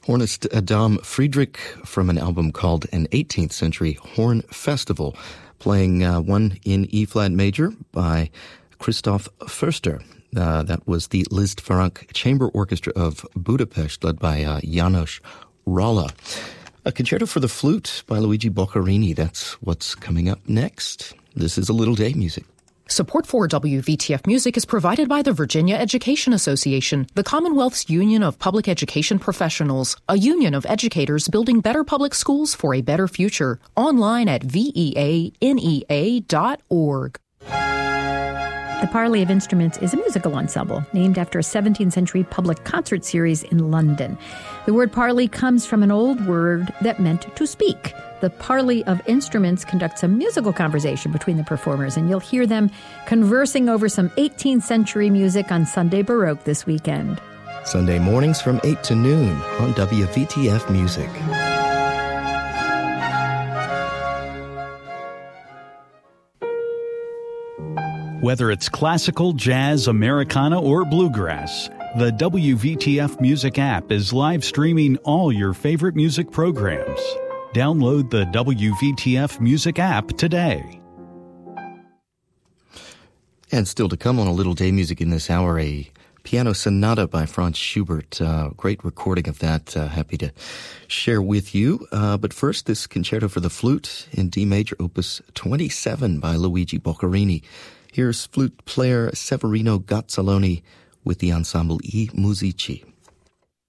Hornist Adam Friedrich from an album called An 18th Century Horn Festival, playing one in E-flat major by Christoph Förster. That was the Liszt Ferenc Chamber Orchestra of Budapest, led by János Rolla. A concerto for the flute by Luigi Boccherini. That's what's coming up next. This is A Little Day Music. Support for WVTF Music is provided by the Virginia Education Association, the Commonwealth's Union of Public Education Professionals, a union of educators building better public schools for a better future. Online at veanea.org. The Parley of Instruments is a musical ensemble named after a 17th century public concert series in London. The word parley comes from an old word that meant to speak. The Parley of Instruments conducts a musical conversation between the performers, and you'll hear them conversing over some 18th century music on Sunday Baroque this weekend. Sunday mornings from 8 to noon on WVTF Music. Whether it's classical, jazz, Americana, or bluegrass, the WVTF Music app is live streaming all your favorite music programs. Download the WVTF Music app today. And still to come on A Little Day Music in this hour, a piano sonata by Franz Schubert. Great recording of that. Happy to share with you. But first, this concerto for the flute in D major, opus 27 by Luigi Boccherini. Here's flute player Severino Gazzaloni with the ensemble I Musici.